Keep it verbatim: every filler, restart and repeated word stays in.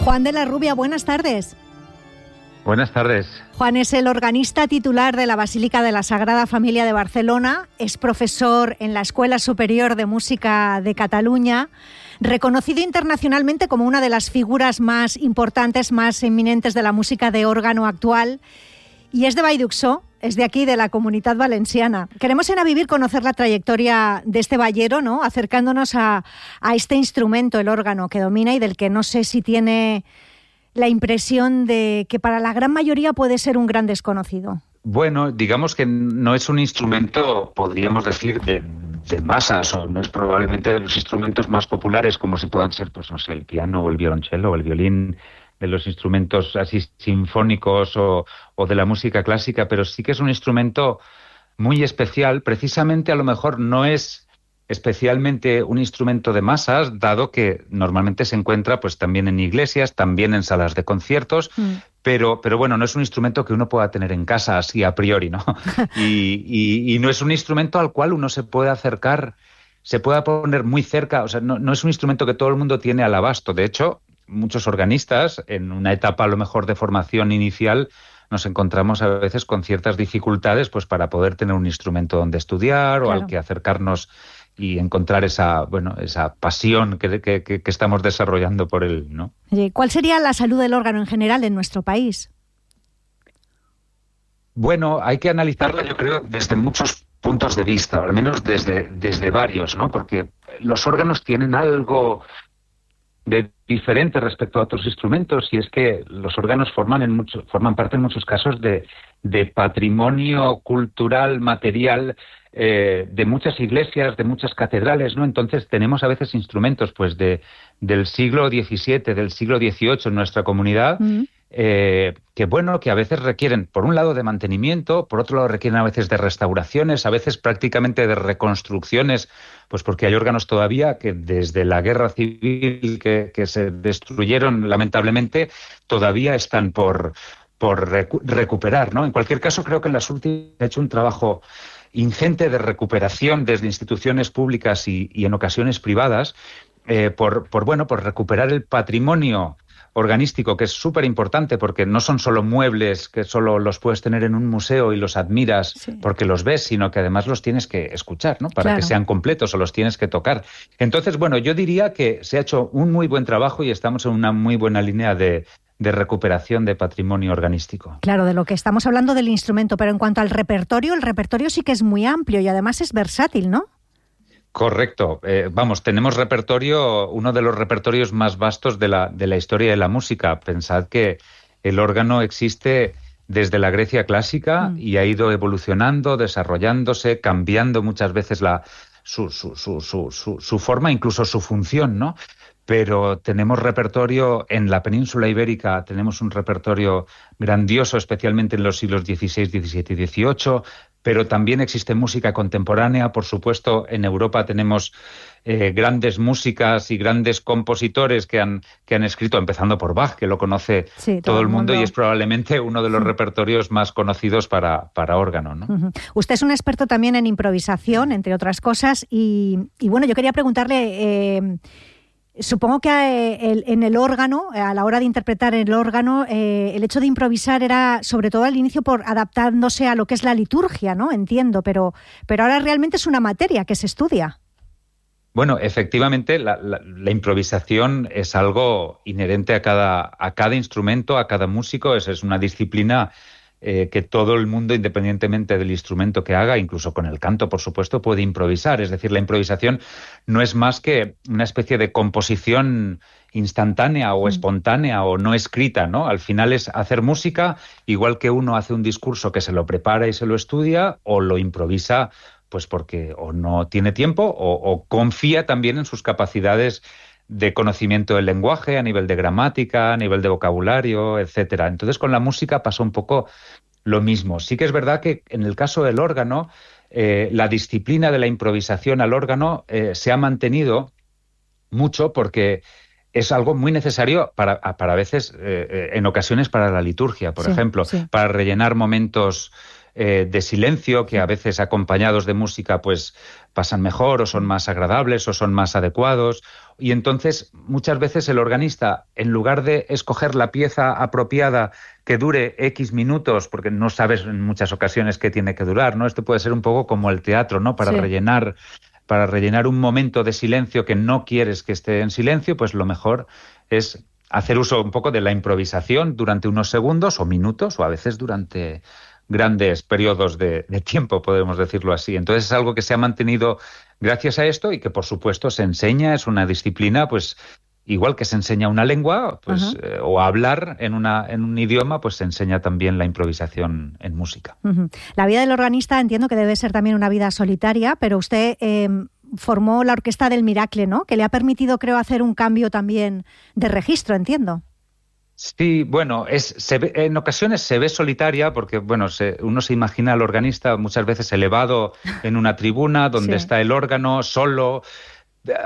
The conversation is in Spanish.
Juan de la Rubia, buenas tardes. Buenas tardes. Juan es el organista titular de la Basílica de la Sagrada Familia de Barcelona, es profesor en la Escuela Superior de Música de Cataluña, reconocido internacionalmente como una de las figuras más importantes, más eminentes de la música de órgano actual, y es de Vallduxó, es de aquí, de la Comunitat Valenciana. Queremos en A Vivir conocer la trayectoria de este vallero, ¿no?, acercándonos a, a este instrumento, el órgano, que domina y del que no sé si tiene la impresión de que para la gran mayoría puede ser un gran desconocido. Bueno, digamos que no es un instrumento, podríamos decir, de, de masas, o no es probablemente de los instrumentos más populares, como si puedan ser, pues no sé, el piano o el violonchelo o el violín, de los instrumentos así sinfónicos o, o de la música clásica, pero sí que es un instrumento muy especial. Precisamente, a lo mejor no es especialmente un instrumento de masas, dado que normalmente se encuentra pues también en iglesias, también en salas de conciertos, mm. pero, pero bueno, no es un instrumento que uno pueda tener en casa así a priori, ¿no? y, y, y no es un instrumento al cual uno se puede acercar, se pueda poner muy cerca, o sea, no, no es un instrumento que todo el mundo tiene al abasto. De hecho, muchos organistas, en una etapa a lo mejor de formación inicial, nos encontramos a veces con ciertas dificultades pues para poder tener un instrumento donde estudiar, claro, o al que acercarnos y encontrar esa, bueno, esa pasión que, que, que estamos desarrollando por él, ¿no? ¿Cuál sería la salud del órgano en general en nuestro país? Bueno, hay que analizarla, yo creo, desde muchos puntos de vista, o al menos desde, desde varios, ¿no? Porque los órganos tienen algo de diferente respecto a otros instrumentos, y es que los órganos forman en mucho, forman parte en muchos casos de, de patrimonio cultural, material, eh, de muchas iglesias, de muchas catedrales, ¿no? Entonces tenemos a veces instrumentos pues de del siglo diecisiete, del siglo dieciocho en nuestra comunidad, mm. eh, que bueno, que a veces requieren, por un lado, de mantenimiento, por otro lado requieren a veces de restauraciones, a veces prácticamente de reconstrucciones, pues porque hay órganos todavía que desde la guerra civil que, que se destruyeron lamentablemente todavía están por, por recu- recuperar, ¿no? En cualquier caso, creo que en las últimas ha hecho un trabajo ingente de recuperación desde instituciones públicas y, y en ocasiones privadas, eh, por, por, bueno, por recuperar el patrimonio organístico, que es súper importante, porque no son solo muebles que solo los puedes tener en un museo y los admiras, sí, porque los ves, sino que además los tienes que escuchar, ¿no? Para claro, que sean completos, o los tienes que tocar. Entonces, bueno, yo diría que se ha hecho un muy buen trabajo y estamos en una muy buena línea de, de recuperación de patrimonio organístico. Claro, de lo que estamos hablando del instrumento, pero en cuanto al repertorio, el repertorio sí que es muy amplio y además es versátil, ¿no? Correcto. Eh, vamos, tenemos repertorio, uno de los repertorios más vastos de la, de la historia de la música. Pensad que el órgano existe desde la Grecia clásica mm. y ha ido evolucionando, desarrollándose, cambiando muchas veces la, su, su, su, su, su, su forma, incluso su función, ¿no? Pero tenemos repertorio en la península ibérica, tenemos un repertorio grandioso, especialmente en los siglos dieciséis, diecisiete y dieciocho, pero también existe música contemporánea. Por supuesto, en Europa tenemos eh, grandes músicas y grandes compositores que han, que han escrito, empezando por Bach, que lo conoce sí, todo, todo el mundo, mundo y es probablemente uno de los repertorios más conocidos para, para órgano, ¿no? Uh-huh. Usted es un experto también en improvisación, entre otras cosas, y, y bueno, yo quería preguntarle... Eh, Supongo que eh, el, en el órgano, a la hora de interpretar el órgano, eh, el hecho de improvisar era sobre todo al inicio por adaptándose a lo que es la liturgia, ¿no? Entiendo, pero, pero ahora realmente es una materia que se estudia. Bueno, efectivamente, la, la, la improvisación es algo inherente a cada, a cada instrumento, a cada músico. Es, es una disciplina eh, que todo el mundo, independientemente del instrumento que haga, incluso con el canto, por supuesto, puede improvisar. Es decir, la improvisación no es más que una especie de composición instantánea o espontánea o no escrita, ¿no? Al final es hacer música, igual que uno hace un discurso que se lo prepara y se lo estudia, o lo improvisa pues porque o no tiene tiempo o, o confía también en sus capacidades de conocimiento del lenguaje, a nivel de gramática, a nivel de vocabulario, etcétera. Entonces, con la música pasó un poco lo mismo. Sí que es verdad que en el caso del órgano, eh, la disciplina de la improvisación al órgano eh, se ha mantenido mucho porque es algo muy necesario para, para a veces, eh, en ocasiones, para la liturgia, por sí, ejemplo, sí. para rellenar momentos eh, de silencio, que a veces acompañados de música pues pasan mejor o son más agradables o son más adecuados. Y entonces muchas veces el organista, en lugar de escoger la pieza apropiada que dure X minutos, porque no sabes en muchas ocasiones qué tiene que durar, ¿no? Esto puede ser un poco como el teatro, ¿no? Para sí. rellenar, para rellenar un momento de silencio que no quieres que esté en silencio, pues lo mejor es hacer uso un poco de la improvisación durante unos segundos o minutos, o a veces durante grandes periodos de, de tiempo, podemos decirlo así. Entonces es algo que se ha mantenido gracias a esto y que, por supuesto, se enseña, es una disciplina, pues igual que se enseña una lengua, pues uh-huh. eh, o hablar en, una, en un idioma, pues se enseña también la improvisación en música. Uh-huh. La vida del organista entiendo que debe ser también una vida solitaria, pero usted eh, formó la Orquesta del Miracle, ¿no? Que le ha permitido, creo, hacer un cambio también de registro, entiendo. Sí, bueno, es, se ve, en ocasiones se ve solitaria porque, bueno, se, uno se imagina al organista muchas veces elevado en una tribuna donde sí. está el órgano solo,